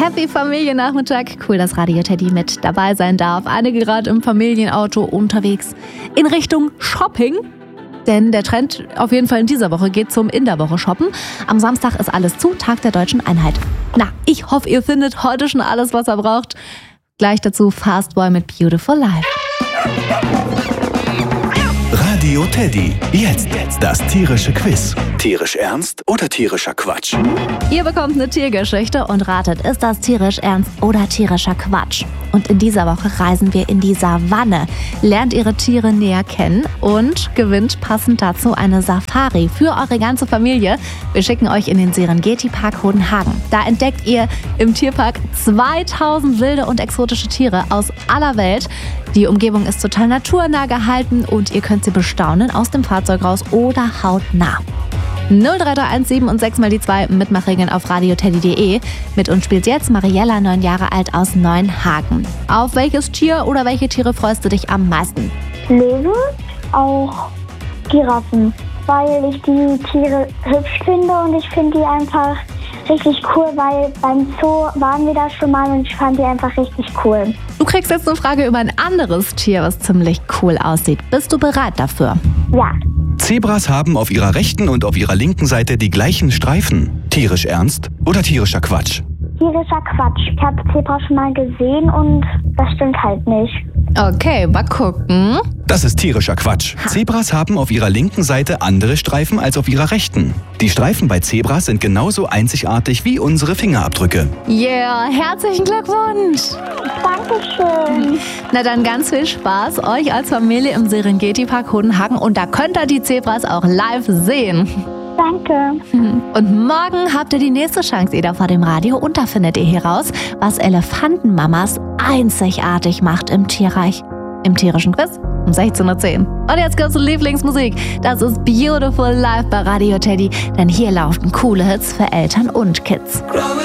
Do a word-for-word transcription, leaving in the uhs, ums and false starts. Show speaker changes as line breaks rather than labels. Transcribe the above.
Happy Familiennachmittag. Cool, dass Radio Teddy mit dabei sein darf. Einige gerade im Familienauto unterwegs in Richtung Shopping. Denn der Trend auf jeden Fall in dieser Woche geht zum In der Woche shoppen. Am Samstag ist alles zu, Tag der Deutschen Einheit. Na, ich hoffe, ihr findet heute schon alles, was ihr braucht. Gleich dazu Fastboy mit Beautiful Life.
Radio Teddy. Jetzt das tierische Quiz. Tierisch ernst oder tierischer Quatsch?
Ihr bekommt eine Tiergeschichte und ratet, ist das tierisch ernst oder tierischer Quatsch? Und in dieser Woche reisen wir in die Savanne, lernt ihre Tiere näher kennen und gewinnt passend dazu eine Safari für eure ganze Familie. Wir schicken euch in den Serengeti-Park Hodenhagen. Da entdeckt ihr im Tierpark zweitausend wilde und exotische Tiere aus aller Welt. Die Umgebung ist total naturnah gehalten und ihr könnt sie bestaunen aus dem Fahrzeug raus oder hautnah. null drei drei eins sieben und sechs mal die zwei Mitmachregeln auf radioteddy punkt de. Mit uns spielt jetzt Mariella, neun Jahre alt, aus Neuenhagen. Auf welches Tier oder welche Tiere freust du dich am meisten?
Löwe, auch Giraffen, weil ich die Tiere hübsch finde und ich finde die einfach richtig cool, weil beim Zoo waren wir da schon mal und ich fand die einfach richtig cool.
Du kriegst jetzt eine Frage über ein anderes Tier, was ziemlich cool aussieht. Bist du bereit dafür?
Ja.
Zebras haben auf ihrer rechten und auf ihrer linken Seite die gleichen Streifen. Tierisch ernst oder tierischer Quatsch?
Tierischer Quatsch. Ich habe Zebra schon mal gesehen und das stimmt halt nicht.
Okay, mal gucken.
Das ist tierischer Quatsch. Zebras haben auf ihrer linken Seite andere Streifen als auf ihrer rechten. Die Streifen bei Zebras sind genauso einzigartig wie unsere Fingerabdrücke.
Yeah, herzlichen Glückwunsch.
Dankeschön.
Na dann ganz viel Spaß euch als Familie im Serengeti-Park Hodenhagen und da könnt ihr die Zebras auch live sehen.
Danke.
Und morgen habt ihr die nächste Chance wieder vor dem Radio und da findet ihr heraus, was Elefantenmamas einzigartig macht im Tierreich. Im tierischen Quiz um sechzehn Uhr zehn. Und jetzt kommst du Lieblingsmusik. Das ist Beautiful Life bei Radio Teddy, denn hier laufen coole Hits für Eltern und Kids.